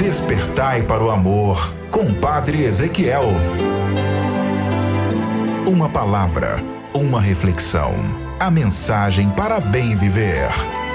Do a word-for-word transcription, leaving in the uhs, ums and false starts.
Despertai para o amor, com Padre Ezequiel. Uma palavra, uma reflexão. A mensagem para bem viver.